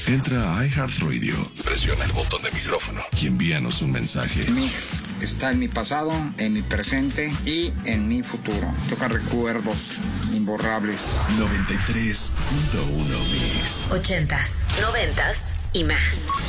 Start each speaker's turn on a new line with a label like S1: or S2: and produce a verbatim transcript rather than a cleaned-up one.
S1: Entra a iHeartRadio, presiona el botón de micrófono y envíanos un mensaje.
S2: Mix está en mi pasado, en mi presente y en mi futuro. Toca recuerdos imborrables.
S1: noventa y tres punto uno Mix.
S3: Ochentas, noventas y más.